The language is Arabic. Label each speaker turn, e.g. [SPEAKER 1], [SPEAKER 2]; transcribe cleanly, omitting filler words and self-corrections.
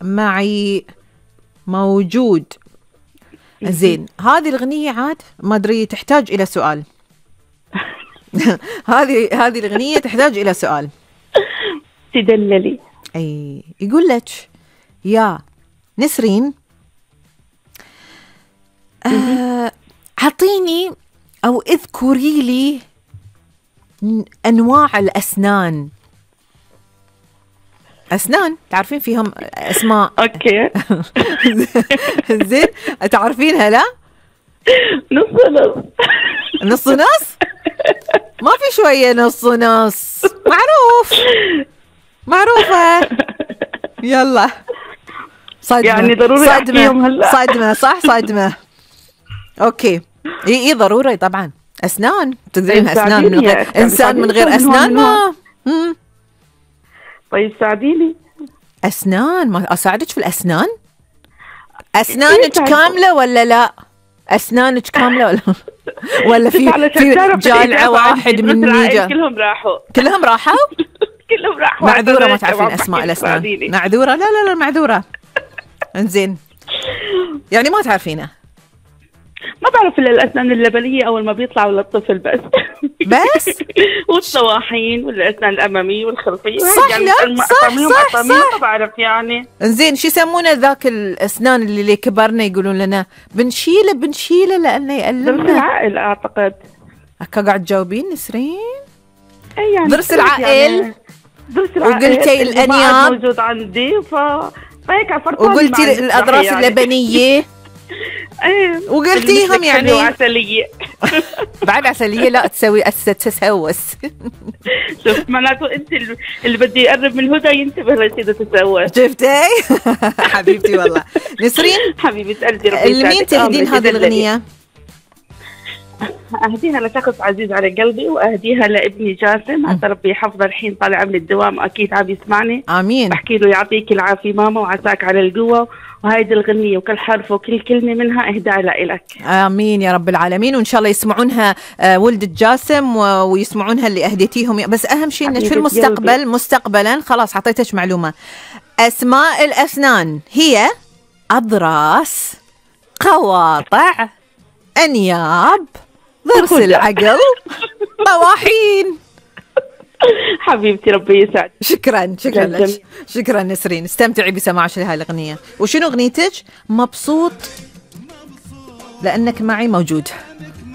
[SPEAKER 1] معي موجود. زين، هذه الأغنية عاد ما أدري تحتاج إلى سؤال. هذه الأغنية تحتاج إلى سؤال.
[SPEAKER 2] تدللي.
[SPEAKER 1] أي يقول لك يا نسرين أعطيني أو اذكري لي أنواع الأسنان. أسنان تعرفين فيهم أسماء.
[SPEAKER 2] أوكي.
[SPEAKER 1] زين، تعرفينها لا؟
[SPEAKER 2] نص نص.
[SPEAKER 1] نص نص؟ ما في شوية نص نص، معروفة. يلا صدمة،
[SPEAKER 2] يعني ضروري أحكيهم هلا.
[SPEAKER 1] صدمة صح، صدمة. أوكي، إيه ضروري طبعا. أسنان تقدرين أسنان من غير إنسان من غير أسنان ما.
[SPEAKER 2] طيب ساعديني.
[SPEAKER 1] أسنان، ما أساعدك في الأسنان؟ أسنانك كاملة ولا لا؟ أسنانك كاملة ولا في جالعة واحد من نيجا؟
[SPEAKER 2] كلهم راحوا.
[SPEAKER 1] كلهم راحوا؟
[SPEAKER 2] كلهم راحوا.
[SPEAKER 1] معذورة ما تعرفين أسماء الأسنان. معذورة. لا معذورة. انزين، يعني ما تعرفينه؟
[SPEAKER 2] ما بعرف إلا الأسنان اللبنية أول ما بيطلعوا للطفل بس. والصواحين والأسنان الأمامية والخلفية.
[SPEAKER 1] صح
[SPEAKER 2] يعني
[SPEAKER 1] صح.
[SPEAKER 2] ما بعرف يعني.
[SPEAKER 1] انزين، شو يسمونه ذاك الأسنان اللي كبرنا يقولون لنا بنشيله لأنه يألمنا؟
[SPEAKER 2] ضرس العائل أعتقد.
[SPEAKER 1] هكا قاعد تجاوبين نسرين؟
[SPEAKER 2] أي يعني
[SPEAKER 1] ضرس العائل.
[SPEAKER 2] يعني ضرس العائل.
[SPEAKER 1] وقلتي الأنياب
[SPEAKER 2] موجود عندي فهيك عفرت.
[SPEAKER 1] وقلتي الأضراس يعني. اللبنية.
[SPEAKER 2] ايه،
[SPEAKER 1] وقلتيهم يعني
[SPEAKER 2] عسلية.
[SPEAKER 1] بعد عسلية لا تسوي تسوس.
[SPEAKER 2] شوف معناته انت اللي بدي يقرب من الهدى ينتبه ليصير تسوس.
[SPEAKER 1] شفتي؟ حبيبتي والله. نسرين
[SPEAKER 2] حبيبة قلبي، ربي يسعدك.
[SPEAKER 1] لمين تهدين هذه الأغنية؟
[SPEAKER 2] أهديها لشخص عزيز على قلبي، وأهديها لابني جاسم، حتى ربي يحفظه، الحين طالع من الدوام أكيد عم يسمعني.
[SPEAKER 1] آمين.
[SPEAKER 2] بحكي له يعطيك العافية ماما وعساك على القوة، وهيدي الغنية وكل حرف وكل كلمة منها إهداء لك.
[SPEAKER 1] آمين يا رب العالمين، وإن شاء الله يسمعونها ولد جاسم ويسمعونها اللي أهديتيهم. بس أهم شيء إنك في المستقبل مستقبلا خلاص حطيتش معلومة. أسماء الأسنان هي أضراس، قواطع، أنياب، ضرس العقل، طواحين.
[SPEAKER 2] حبيبتي ربي يسعدك.
[SPEAKER 1] شكرا لك. شكرا نسرين، استمتعي بسماع هاي الأغنية. وشنو أغنيتك؟ مبسوط لأنك معي موجود.